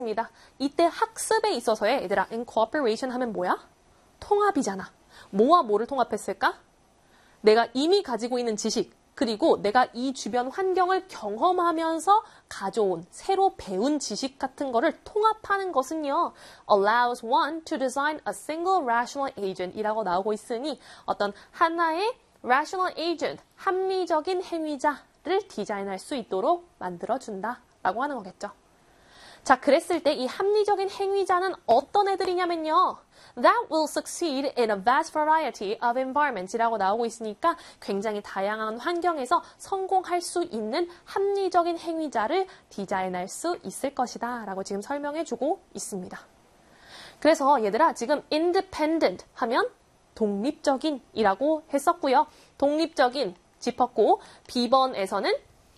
이때 학습에 있어서의 얘들아 incorporation 하면 뭐야? 통합이잖아. 뭐와 뭐를 통합했을까? 내가 이미 가지고 있는 지식 그리고 내가 이 주변 환경을 경험하면서 가져온 새로 배운 지식 같은 거를 통합하는 것은요. allows one to design a single rational agent 이라고 나오고 있으니 어떤 하나의 rational agent, 합리적인 행위자를 디자인할 수 있도록 만들어준다 라고 하는 거겠죠. 자, 그랬을 때 이 합리적인 행위자는 어떤 애들이냐면요. That will succeed in a vast variety of environments 이라고 나오고 있으니까 굉장히 다양한 환경에서 성공할 수 있는 합리적인 행위자를 디자인할 수 있을 것이다 라고 지금 설명해주고 있습니다. 그래서 얘들아 지금 independent 하면 독립적인 이라고 했었고요. 독립적인 짚었고 B번에서는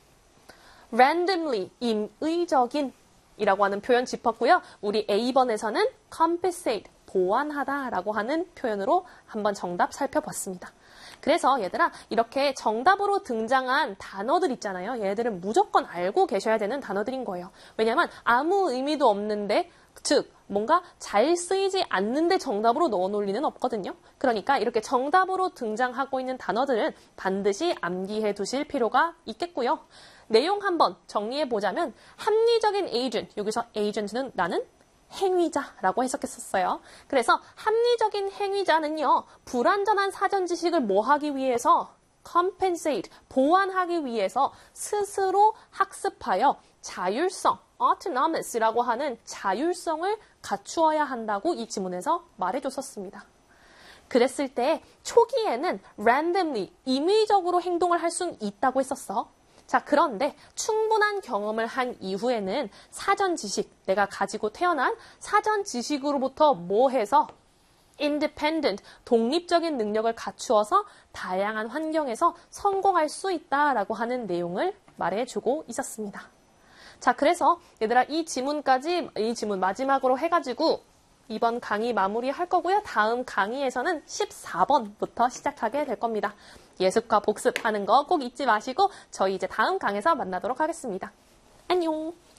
randomly 임의적인 이라고 하는 표현 짚었고요. 우리 A번에서는 compensate, 보완하다 라고 하는 표현으로 한번 정답 살펴봤습니다. 그래서 얘들아 이렇게 정답으로 등장한 단어들 있잖아요. 얘들은 무조건 알고 계셔야 되는 단어들인 거예요. 왜냐하면 아무 의미도 없는데 즉 뭔가 잘 쓰이지 않는데 정답으로 넣어놓을 리는 없거든요. 그러니까 이렇게 정답으로 등장하고 있는 단어들은 반드시 암기해 두실 필요가 있겠고요. 내용 한번 정리해보자면 합리적인 agent, 여기서 agent는 나는 행위자라고 해석했었어요. 그래서 합리적인 행위자는요. 불완전한 사전 지식을 뭐 하기 위해서 compensate, 보완하기 위해서 스스로 학습하여 자율성, autonomous라고 하는 자율성을 갖추어야 한다고 이 지문에서 말해줬었습니다. 그랬을 때 초기에는 randomly, 임의적으로 행동을 할 수 있다고 했었어. 자, 그런데 충분한 경험을 한 이후에는 사전 지식, 내가 가지고 태어난 사전 지식으로부터 뭐 해서 independent, 독립적인 능력을 갖추어서 다양한 환경에서 성공할 수 있다라고 하는 내용을 말해주고 있었습니다. 자, 그래서 얘들아 이 지문 마지막으로 해가지고 이번 강의 마무리할 거고요. 다음 강의에서는 14번부터 시작하게 될 겁니다. 예습과 복습하는 거 꼭 잊지 마시고 저희 이제 다음 강에서 만나도록 하겠습니다. 안녕!